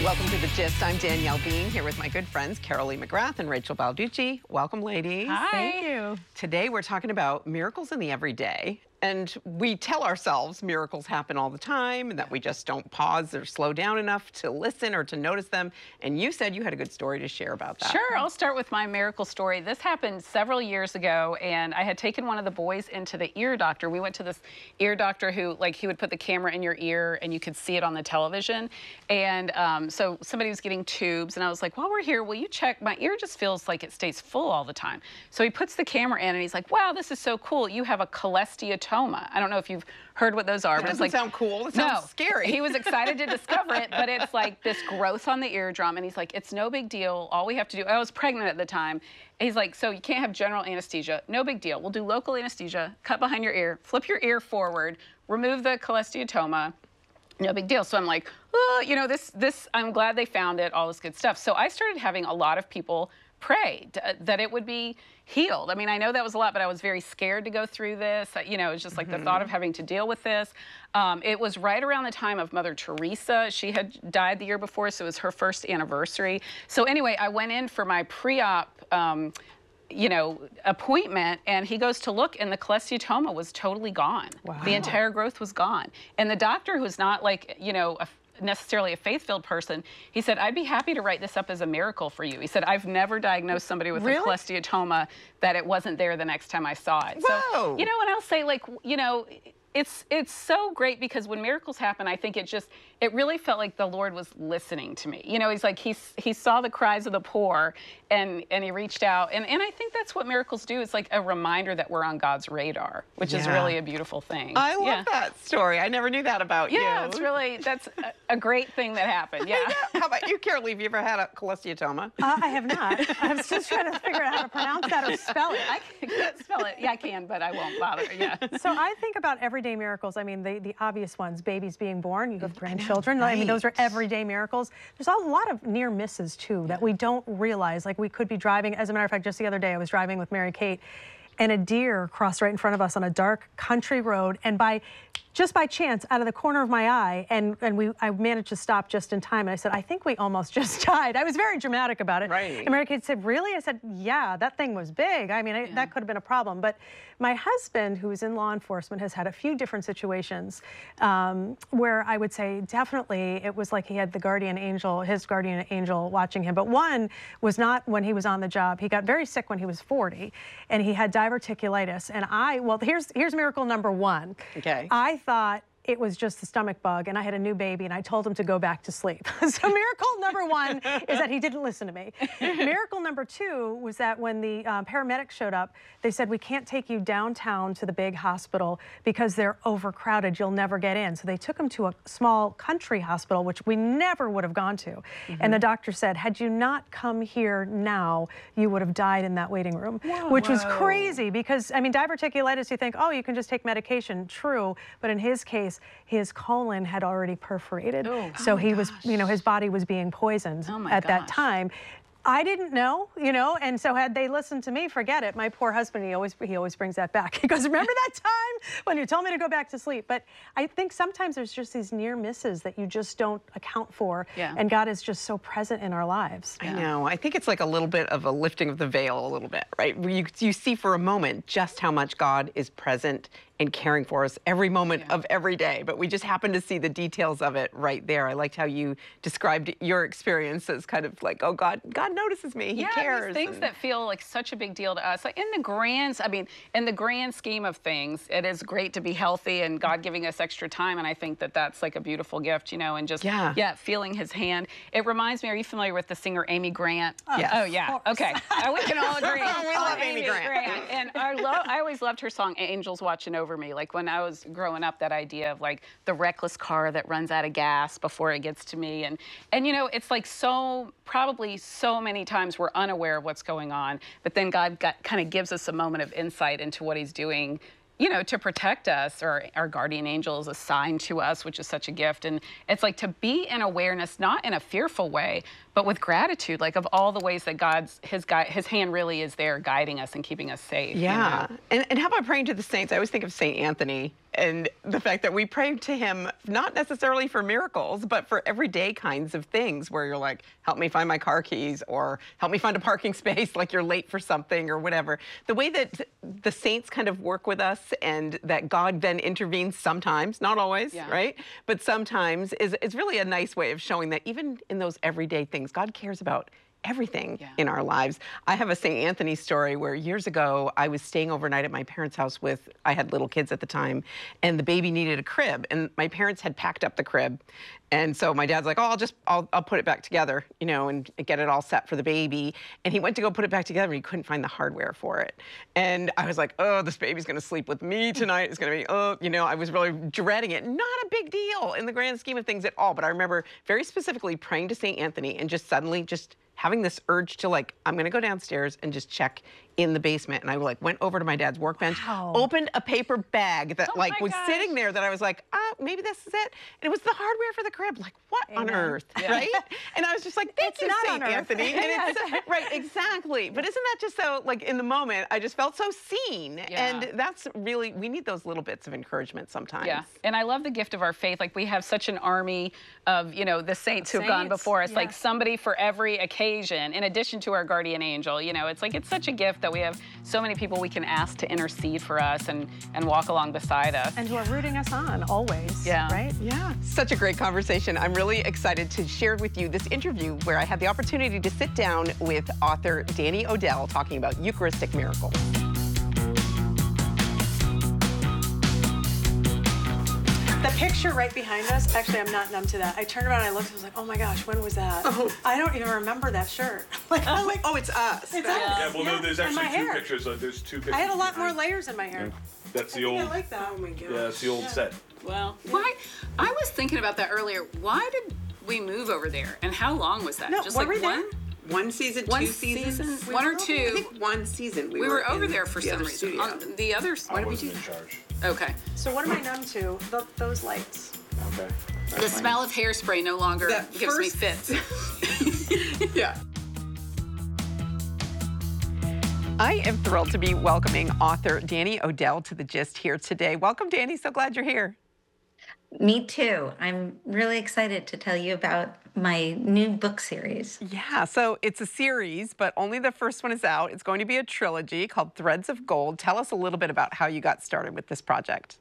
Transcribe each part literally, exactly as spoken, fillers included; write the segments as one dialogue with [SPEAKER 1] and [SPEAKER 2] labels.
[SPEAKER 1] Welcome to The Gist. I'm Danielle Bean, here with my good friends Carolee McGrath and Rachel Balducci. Welcome, ladies.
[SPEAKER 2] Hi.
[SPEAKER 3] Thank you.
[SPEAKER 1] Today we're talking about miracles in the everyday. And we tell ourselves miracles happen all the time and that we just don't pause or slow down enough to listen or to notice them. And you said you had a good story to share about that.
[SPEAKER 2] Sure, I'll start with my miracle story. This happened several years ago, and I had taken one of the boys into the ear doctor. We went to this ear doctor who, like, he would put the camera in your ear and you could see it on the television. And um, so somebody was getting tubes, and I was like, while we're here, will you check? My ear just feels like it stays full all the time. So he puts the camera in, and he's like, wow, this is so cool. You have a cholesteatoma. I don't know if you've heard what those are,
[SPEAKER 1] That
[SPEAKER 2] but it's
[SPEAKER 1] doesn't
[SPEAKER 2] like,
[SPEAKER 1] sound cool. It sounds
[SPEAKER 2] no,
[SPEAKER 1] scary.
[SPEAKER 2] He was excited to discover it, but it's like this growth on the eardrum, and he's like, it's no big deal. All we have to do, I was pregnant at the time. He's like, so you can't have general anesthesia. No big deal. We'll do local anesthesia, cut behind your ear, flip your ear forward, remove the cholesteatoma. No big deal. So I'm like, oh, you know, this, this, I'm glad they found it, all this good stuff. So I started having a lot of people pray that it would be healed. I mean, I know that was a lot, but I was very scared to go through this. You know, it was just like mm-hmm. the thought of having to deal with this. Um, it was right around the time of Mother Teresa. She had died the year before, so it was her first anniversary. So anyway, I went in for my pre-op um, you know, appointment, and he goes to look, and the cholesteatoma was totally gone.
[SPEAKER 1] Wow.
[SPEAKER 2] The entire growth was gone. And the doctor, who's not like, you know, a necessarily a faith-filled person, he said, I'd be happy to write this up as a miracle for you. He said, I've never diagnosed somebody with
[SPEAKER 1] really?
[SPEAKER 2] a cholesteatoma that it wasn't there the next time I saw it.
[SPEAKER 1] Whoa.
[SPEAKER 2] So, you know, and I'll say, like, you know, it's it's so great because when miracles happen, I think it just, it really felt like the Lord was listening to me. You know, he's like, he, he saw the cries of the poor, and, and he reached out. And, and I think that's what miracles do. It's like a reminder that we're on God's radar, which yeah. is really a beautiful thing.
[SPEAKER 1] I love
[SPEAKER 2] yeah.
[SPEAKER 1] that story. I never knew that about
[SPEAKER 2] yeah,
[SPEAKER 1] you.
[SPEAKER 2] Yeah, it's really, that's a, a great thing that happened, yeah.
[SPEAKER 1] How about you, Carolee? Have you ever had a cholesteatoma?
[SPEAKER 3] Uh, I have not. I was just trying to figure out how to pronounce that or spell it.
[SPEAKER 2] I can't spell it. Yeah, I can, but I won't bother, yeah.
[SPEAKER 3] So I think about everyday miracles. I mean, the, the obvious ones, babies being born, you have grandchildren.
[SPEAKER 1] I know, right.
[SPEAKER 3] I mean, those are everyday miracles. There's a lot of near misses, too, that we don't realize. Like, we could be driving. As a matter of fact, just the other day, I was driving with Mary Kate, and a deer crossed right in front of us on a dark country road, and by just by chance, out of the corner of my eye, and, and we, I managed to stop just in time, and I said, I think we almost just died. I was very dramatic about it.
[SPEAKER 1] Right.
[SPEAKER 3] And Mary Kate said, really? I said, yeah, that thing was big. I mean, I,
[SPEAKER 2] yeah.
[SPEAKER 3] that could have been a problem. But my husband, who's in law enforcement, has had a few different situations um, where I would say definitely it was like he had the guardian angel, his guardian angel watching him. But one was not when he was on the job. He got very sick when he was forty, and he had diverticulitis. And I, well, here's, here's miracle number one.
[SPEAKER 1] Okay.
[SPEAKER 3] I thought it was just the stomach bug, and I had a new baby, and I told him to go back to sleep. So miracle number one is that he didn't listen to me. Miracle number two was that when the uh, paramedics showed up, they said, we can't take you downtown to the big hospital because they're overcrowded. You'll never get in. So they took him to a small country hospital, which we never would have gone to. Mm-hmm. And the doctor said, had you not come here now, you would have died in that waiting room,
[SPEAKER 1] Whoa.
[SPEAKER 3] which was
[SPEAKER 1] Whoa.
[SPEAKER 3] crazy because, I mean, diverticulitis, you think, oh, you can just take medication. True. But in his case, his colon had already perforated.
[SPEAKER 2] Oh.
[SPEAKER 3] So
[SPEAKER 2] Oh
[SPEAKER 3] he
[SPEAKER 2] gosh.
[SPEAKER 3] was, you know, his body was being poisoned
[SPEAKER 2] Oh
[SPEAKER 3] at that
[SPEAKER 2] gosh.
[SPEAKER 3] time. I didn't know, you know, and so had they listened to me, forget it. My poor husband, he always he always brings that back. He goes, remember that time when you told me to go back to sleep? But I think sometimes there's just these near misses that you just don't account for.
[SPEAKER 2] Yeah.
[SPEAKER 3] And God is just so present in our lives.
[SPEAKER 1] I know. I think it's like a little bit of a lifting of the veil a little bit, right? Where you, you see for a moment just how much God is present and caring for us every moment
[SPEAKER 2] Yeah.
[SPEAKER 1] of every day, but we just happen to see the details of it right there. I liked how you described your experience as kind of like, oh, God, God notices me, he
[SPEAKER 2] yeah,
[SPEAKER 1] cares.
[SPEAKER 2] these things
[SPEAKER 1] and...
[SPEAKER 2] that feel like such a big deal to us. Like in the grand, I mean, in the grand scheme of things, it is great to be healthy and God giving us extra time, and I think that that's like a beautiful gift, you know, and just,
[SPEAKER 1] yeah,
[SPEAKER 2] yeah feeling his hand. It reminds me, are you familiar with the singer Amy Grant?
[SPEAKER 3] Oh,
[SPEAKER 1] yes.
[SPEAKER 2] Oh, yeah, okay. Uh, we can all agree.
[SPEAKER 1] We
[SPEAKER 2] on
[SPEAKER 1] love Amy Grant.
[SPEAKER 2] Grant. And I, lo I always loved her song, Angels Watching Over Me. Like when I was growing up, that idea of like the reckless car that runs out of gas before it gets to me. And, and you know, it's like so, probably so many times we're unaware of what's going on, but then God got, kind of gives us a moment of insight into what he's doing, you know, to protect us, or our guardian angel is assigned to us, which is such a gift. And it's like to be in awareness, not in a fearful way, but with gratitude, like of all the ways that God's, his, guide, his hand really is there guiding us and keeping us safe.
[SPEAKER 1] Yeah.
[SPEAKER 2] You know?
[SPEAKER 1] and, and how about praying to the saints? I always think of Saint Anthony And the fact that we pray to him, not necessarily for miracles, but for everyday kinds of things where you're like, help me find my car keys, or help me find a parking space, like you're late for something or whatever. The way that the saints kind of work with us and that God then intervenes sometimes, not always,
[SPEAKER 2] Yeah.
[SPEAKER 1] right? But sometimes is, is really a nice way of showing that even in those everyday things, God cares about everything
[SPEAKER 2] Yeah.
[SPEAKER 1] in our lives. I have a Saint Anthony story where years ago I was staying overnight at my parents' house with, I had little kids at the time, and the baby needed a crib, and my parents had packed up the crib. And so my dad's like, oh, I'll just, I'll, I'll put it back together, you know, and get it all set for the baby. And he went to go put it back together and he couldn't find the hardware for it. And I was like, oh, this baby's gonna sleep with me tonight. It's gonna be, oh, you know, I was really dreading it. Not a big deal in the grand scheme of things at all. But I remember very specifically praying to Saint Anthony and just suddenly just having this urge to like, I'm gonna go downstairs and just check in the basement. And I like went over to my dad's workbench,
[SPEAKER 3] Wow.
[SPEAKER 1] opened a paper bag that
[SPEAKER 2] Oh
[SPEAKER 1] like
[SPEAKER 2] my
[SPEAKER 1] was
[SPEAKER 2] gosh.
[SPEAKER 1] sitting there that I was like, oh, maybe this is it. And it was the hardware for the crib. Like, what on
[SPEAKER 3] Amen.
[SPEAKER 1] earth,
[SPEAKER 2] Yeah.
[SPEAKER 1] right? And I was just like, thank
[SPEAKER 3] It's
[SPEAKER 1] you,
[SPEAKER 3] not
[SPEAKER 1] Saint
[SPEAKER 3] on earth.
[SPEAKER 1] Anthony. And it's so- right, exactly. But isn't that just so, like in the moment, I just felt so seen.
[SPEAKER 2] Yeah.
[SPEAKER 1] And that's really, we need those little bits of encouragement sometimes.
[SPEAKER 2] Yeah, and I love the gift of our faith. Like we have such an army of, you know, the saints who've gone
[SPEAKER 3] Saints,
[SPEAKER 2] before us, like
[SPEAKER 3] yes.
[SPEAKER 2] somebody for every occasion, in addition to our guardian angel. You know, it's like, it's such a gift that we have so many people we can ask to intercede for us and, and walk along beside us.
[SPEAKER 3] And who are rooting us on always,
[SPEAKER 2] Yeah.
[SPEAKER 3] right?
[SPEAKER 1] Yeah, such a great conversation. I'm really excited to share with you this interview where I had the opportunity to sit down with author Danny Odell talking about Eucharistic miracles.
[SPEAKER 3] The picture right behind us, actually, I'm not numb to that. I turned around and I looked and was like, oh my gosh, when was that?
[SPEAKER 1] Oh.
[SPEAKER 3] I don't even remember that shirt. Like, I'm like,
[SPEAKER 1] Oh, it's us.
[SPEAKER 3] it's
[SPEAKER 2] Yeah.
[SPEAKER 3] us.
[SPEAKER 4] Yeah, well, no, there's
[SPEAKER 3] and
[SPEAKER 4] actually
[SPEAKER 3] my
[SPEAKER 4] two
[SPEAKER 3] hair.
[SPEAKER 4] pictures. Uh, there's two pictures.
[SPEAKER 3] I had a lot more
[SPEAKER 4] behind.
[SPEAKER 3] layers in my hair.
[SPEAKER 4] That's
[SPEAKER 3] I
[SPEAKER 4] the
[SPEAKER 3] think I
[SPEAKER 4] old.
[SPEAKER 3] like that.
[SPEAKER 1] Oh my gosh.
[SPEAKER 4] Yeah, that's the old
[SPEAKER 3] Yeah.
[SPEAKER 4] set.
[SPEAKER 2] Well, why? I was thinking about that earlier. Why did we move over there, and how long was that?
[SPEAKER 3] No,
[SPEAKER 2] Just
[SPEAKER 3] were
[SPEAKER 2] like
[SPEAKER 3] we there?
[SPEAKER 2] one,
[SPEAKER 1] One season,
[SPEAKER 2] one
[SPEAKER 1] two seasons?
[SPEAKER 2] season,
[SPEAKER 3] We
[SPEAKER 2] one
[SPEAKER 3] were
[SPEAKER 2] or
[SPEAKER 3] over-
[SPEAKER 2] two.
[SPEAKER 1] I think one season.
[SPEAKER 2] we were over
[SPEAKER 1] in
[SPEAKER 2] there for
[SPEAKER 1] the
[SPEAKER 2] some
[SPEAKER 1] other
[SPEAKER 2] reason.
[SPEAKER 1] studio.
[SPEAKER 2] On the others.
[SPEAKER 4] I wasn't in charge.
[SPEAKER 2] Okay.
[SPEAKER 3] So what am I numb to? Th- those lights.
[SPEAKER 4] Okay.
[SPEAKER 2] The smell of hairspray no longer
[SPEAKER 1] That
[SPEAKER 2] gives me
[SPEAKER 1] first-
[SPEAKER 2] fits.
[SPEAKER 1] Yeah. I am thrilled to be welcoming author Danny Odell to The Gist here today. Welcome, Danny. So glad you're here.
[SPEAKER 5] Me too. I'm really excited to tell you about my new book series.
[SPEAKER 1] Yeah, so it's a series, but only the first one is out. It's going to be a trilogy called Threads of Gold. Tell us a little bit about how you got started with this project.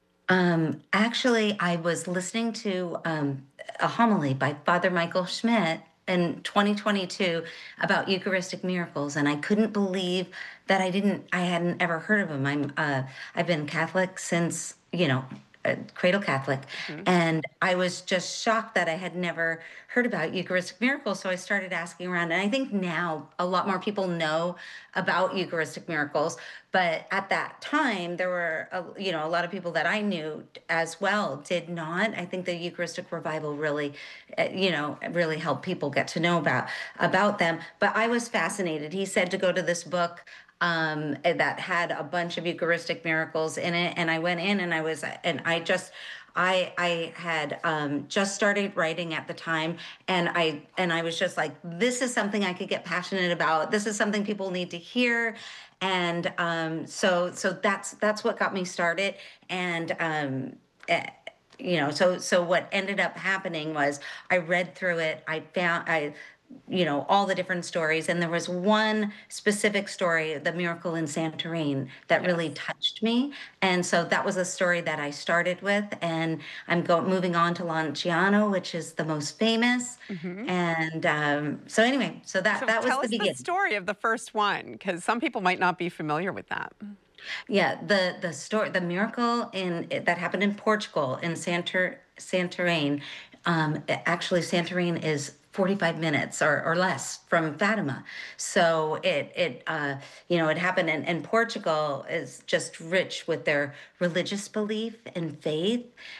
[SPEAKER 5] Um, actually, I was listening to um, a homily by Father Michael Schmidt in twenty twenty-two about Eucharistic miracles, and I couldn't believe that I didn't, I hadn't ever heard of him. I'm, uh, I've been Catholic since, you know, uh, cradle Catholic, and I was just shocked that I had never heard about Eucharistic miracles. So I started asking around, and I think now a lot more people know about Eucharistic miracles. But at that time, there were, a, you know, a lot of people that I knew as well did not. I think the Eucharistic revival really, uh, you know, really helped people get to know about about them. But I was fascinated. He said to go to this book um, that had a bunch of Eucharistic miracles in it, and I went in and I was, and I just. I I had um, just started writing at the time, and I and I was just like, this is something I could get passionate about. This is something people need to hear, and um, so so that's that's what got me started. And um, eh, you know, so so what ended up happening was I read through it. I found I. you know, all the different stories. And there was one specific story, the miracle in Santorini, that really touched me. And so that was a story that I started with. And I'm go- moving on to Lanciano, which is the most famous. And um, so anyway, so that,
[SPEAKER 1] So
[SPEAKER 5] that was
[SPEAKER 1] tell
[SPEAKER 5] the
[SPEAKER 1] us
[SPEAKER 5] beginning.
[SPEAKER 1] the story of the first one, because some people might not be familiar with that.
[SPEAKER 5] Yeah, the the story, the miracle in that happened in Portugal in Santor, Santorini. Um, actually, Santorini is forty-five minutes or, or less from Fatima. So it it uh, you know it happened in, and Portugal is just rich with their religious belief and faith.